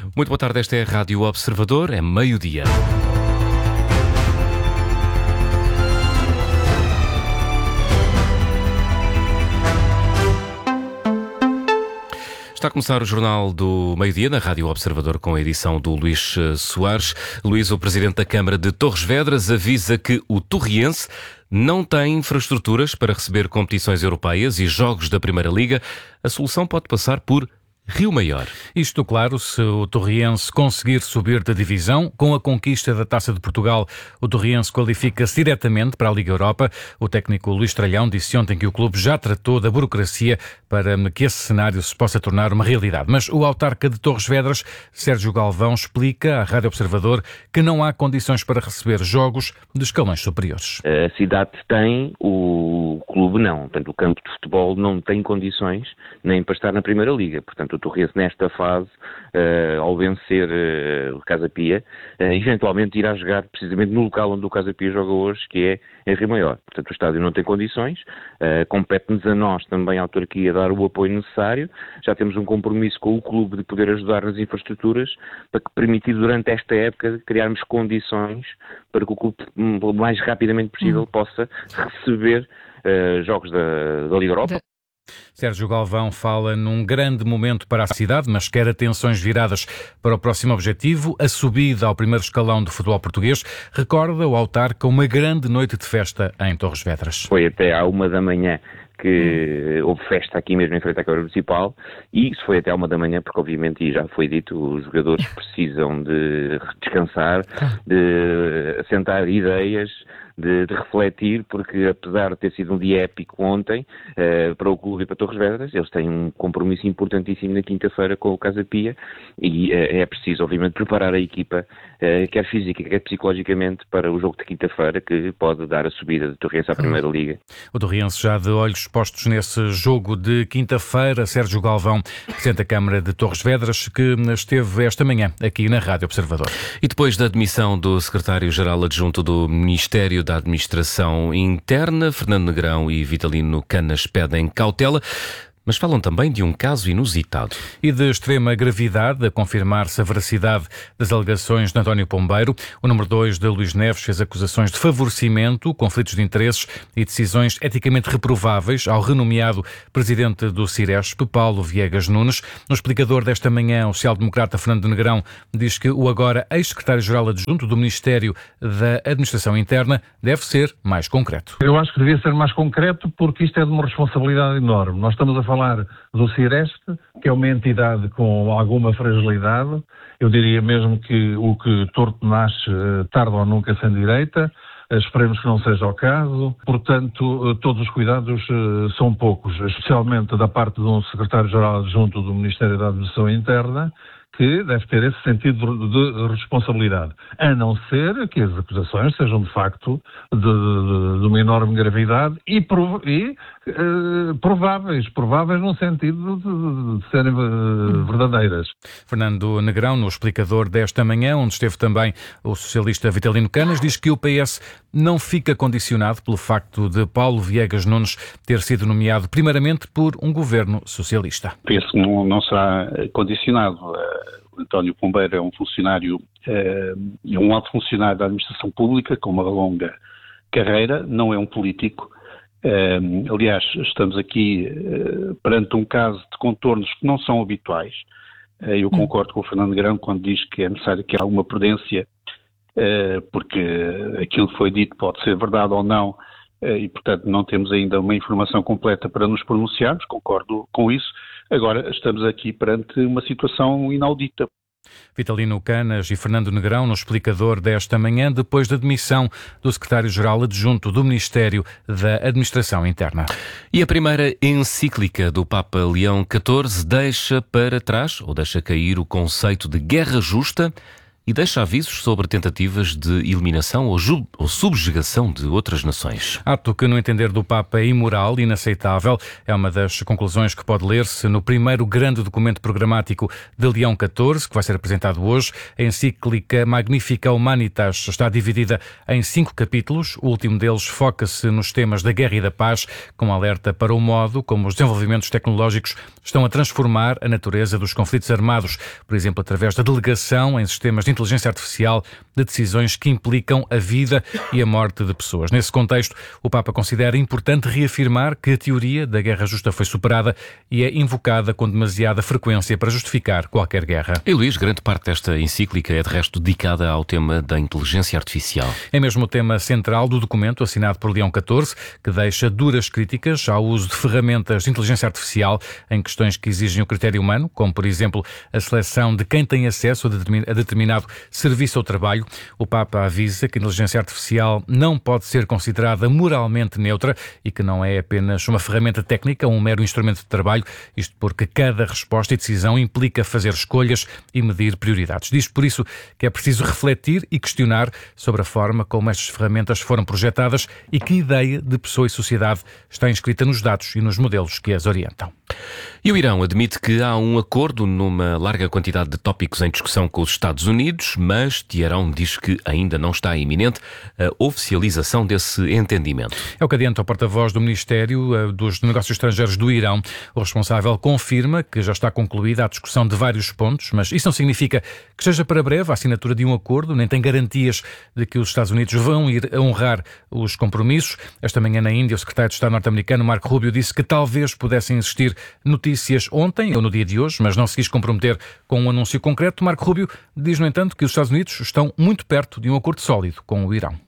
Muito boa tarde, esta é a Rádio Observador, é meio-dia. Está a começar o Jornal do Meio-Dia na Rádio Observador com a edição do Luís Soares. Luís, o Presidente da Câmara de Torres Vedras, avisa que o torriense não tem infraestruturas para receber competições europeias e jogos da Primeira Liga. A solução pode passar por Rio Maior. Isto, claro, se o Torriense conseguir subir da divisão. Com a conquista da Taça de Portugal, o Torriense qualifica-se diretamente para a Liga Europa. O técnico Luís Tralhão disse ontem que o clube já tratou da burocracia para que esse cenário se possa tornar uma realidade. Mas o autarca de Torres Vedras, Sérgio Galvão, explica à Rádio Observador que não há condições para receber jogos de escalões superiores. A cidade tem, o clube não. Portanto, o campo de futebol não tem condições nem para estar na Primeira Liga. Portanto, o Torriense nesta fase, ao vencer o Casa Pia, eventualmente irá jogar precisamente no local onde o Casa Pia joga hoje, que é em Rio Maior. Portanto, o estádio não tem condições, compete-nos a nós também, a autarquia, dar o apoio necessário. Já temos um compromisso com o clube de poder ajudar nas infraestruturas para que permitir durante esta época criarmos condições para que o clube o mais rapidamente possível possa receber jogos da Liga Europa. Sérgio Galvão fala num grande momento para a cidade, mas quer atenções viradas para o próximo objetivo, a subida ao primeiro escalão do futebol português. Recorda o autarca uma grande noite de festa em Torres Vedras. Foi até à 1h que houve festa aqui mesmo em frente à Câmara Municipal, e isso foi até à 1h, porque obviamente, e já foi dito, os jogadores precisam de descansar, de assentar ideias, de refletir, porque apesar de ter sido um dia épico ontem para o clube e para Torres Vedras, eles têm um compromisso importantíssimo na quinta-feira com o Casa Pia, e é preciso obviamente preparar a equipa, quer física, quer psicologicamente, para o jogo de quinta-feira, que pode dar a subida de Torriense à Primeira Liga. O Torriense já de olhos postos nesse jogo de quinta-feira. Sérgio Galvão, Presidente da Câmara de Torres Vedras, que esteve esta manhã aqui na Rádio Observador. E depois da admissão do Secretário-Geral Adjunto do Ministério da Administração Interna, Fernando Negrão e Vitalino Canas pedem cautela, mas falam também de um caso inusitado. E de extrema gravidade, a confirmar-se a veracidade das alegações de António Pombeiro. O número 2 de Luís Neves fez acusações de favorecimento, conflitos de interesses e decisões eticamente reprováveis ao renomeado presidente do Ciresp, Paulo Viegas Nunes. No explicador desta manhã, o social-democrata Fernando Negrão diz que o agora ex-secretário-geral adjunto do Ministério da Administração Interna deve ser mais concreto. Eu acho que devia ser mais concreto, porque isto é de uma responsabilidade enorme. Nós estamos a falar do Ciresp, que é uma entidade com alguma fragilidade. Eu diria mesmo que o que torto nasce, tarde ou nunca se endireita. Esperemos que não seja o caso. Portanto, todos os cuidados são poucos, especialmente da parte de um secretário-geral adjunto do Ministério da Administração Interna, que deve ter esse sentido de responsabilidade, a não ser que as acusações sejam de facto de uma enorme gravidade e prováveis no sentido de serem verdadeiras. Fernando Negrão, no explicador desta manhã, onde esteve também o socialista Vitalino Canas, diz que o PS não fica condicionado pelo facto de Paulo Viegas Nunes ter sido nomeado primeiramente por um governo socialista. Penso que não será condicionado. António Pombeiro é um funcionário, um alto funcionário da administração pública com uma longa carreira, não é um político. Aliás, estamos aqui perante um caso de contornos que não são habituais. Eu concordo com o Fernando Negrão quando diz que é necessário que há alguma prudência, porque aquilo que foi dito pode ser verdade ou não, e portanto não temos ainda uma informação completa para nos pronunciarmos, concordo com isso. Agora estamos aqui perante uma situação inaudita. Vitalino Canas e Fernando Negrão no explicador desta manhã, depois da demissão do secretário-geral adjunto do Ministério da Administração Interna. E a primeira encíclica do Papa Leão XIV deixa para trás, ou deixa cair, o conceito de guerra justa e deixa avisos sobre tentativas de eliminação ou subjugação de outras nações. Ato que, no entender do Papa, é imoral e inaceitável. É uma das conclusões que pode ler-se no primeiro grande documento programático de Leão XIV, que vai ser apresentado hoje. A encíclica Magnificat Humanitas está dividida em 5 capítulos. O último deles foca-se nos temas da guerra e da paz, com alerta para o modo como os desenvolvimentos tecnológicos estão a transformar a natureza dos conflitos armados, por exemplo, através da delegação em sistemas de inteligência artificial de decisões que implicam a vida e a morte de pessoas. Nesse contexto, o Papa considera importante reafirmar que a teoria da guerra justa foi superada e é invocada com demasiada frequência para justificar qualquer guerra. E Luís, grande parte desta encíclica é de resto dedicada ao tema da inteligência artificial. É mesmo o tema central do documento assinado por Leão XIV, que deixa duras críticas ao uso de ferramentas de inteligência artificial em questões que exigem o critério humano, como, por exemplo, a seleção de quem tem acesso a determinado serviço ou trabalho. O Papa avisa que a inteligência artificial não pode ser considerada moralmente neutra e que não é apenas uma ferramenta técnica ou um mero instrumento de trabalho, isto porque cada resposta e decisão implica fazer escolhas e medir prioridades. Diz por isso que é preciso refletir e questionar sobre a forma como estas ferramentas foram projetadas e que ideia de pessoa e sociedade está inscrita nos dados e nos modelos que as orientam. E o Irão admite que há um acordo numa larga quantidade de tópicos em discussão com os Estados Unidos, mas Teherão diz que ainda não está iminente a oficialização desse entendimento. É o que adianta o porta-voz do Ministério dos Negócios Estrangeiros do Irão. O responsável confirma que já está concluída a discussão de vários pontos, mas isso não significa que seja para breve a assinatura de um acordo, nem tem garantias de que os Estados Unidos vão ir a honrar os compromissos. Esta manhã na Índia, o secretário de Estado norte-americano, Marco Rubio, disse que talvez pudessem existir notícias ontem ou no dia de hoje, mas não se quis comprometer com um anúncio concreto. Marco Rubio diz, no entanto, que os Estados Unidos estão muito perto de um acordo sólido com o Irão.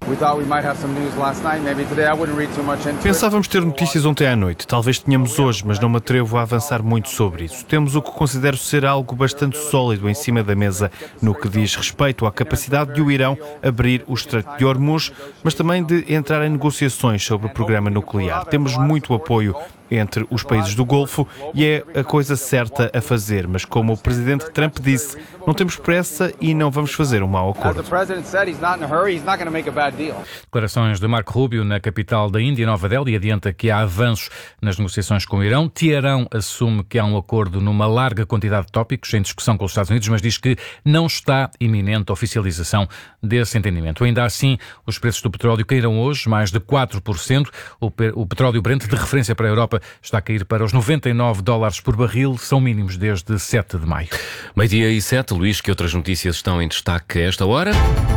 Pensávamos ter notícias ontem à noite. Talvez tenhamos hoje, mas não me atrevo a avançar muito sobre isso. Temos o que considero ser algo bastante sólido em cima da mesa no que diz respeito à capacidade de o Irão abrir o Estreito de Hormuz, mas também de entrar em negociações sobre o programa nuclear. Temos muito apoio entre os países do Golfo e é a coisa certa a fazer, mas como o presidente Trump disse, não temos pressa e não vamos fazer um mau acordo. Declarações de Marco Rubio na capital da Índia, Nova Delhi, adianta que há avanços nas negociações com o Irão. Teherão assume que há um acordo numa larga quantidade de tópicos em discussão com os Estados Unidos, mas diz que não está iminente a oficialização desse entendimento. Ainda assim, os preços do petróleo caíram hoje mais de 4%. O petróleo Brent, de referência para a Europa, está a cair para os $99 por barril, são mínimos desde 7 de maio. 12:07, Luís, que outras notícias estão em destaque a esta hora?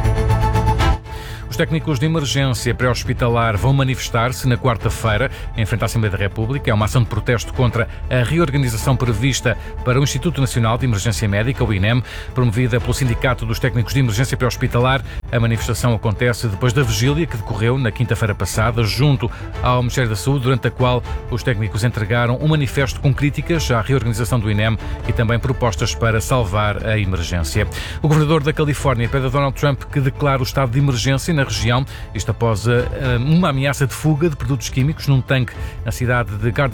Os técnicos de emergência pré-hospitalar vão manifestar-se na quarta-feira em frente à Assembleia da República. É uma ação de protesto contra a reorganização prevista para o Instituto Nacional de Emergência Médica, o INEM, promovida pelo Sindicato dos Técnicos de Emergência Pré-Hospitalar. A manifestação acontece depois da vigília que decorreu na quinta-feira passada junto ao Ministério da Saúde, durante a qual os técnicos entregaram um manifesto com críticas à reorganização do INEM e também propostas para salvar a emergência. O governador da Califórnia pede a Donald Trump que declare o estado de emergência na região, isto após uma ameaça de fuga de produtos químicos num tanque na cidade de Garden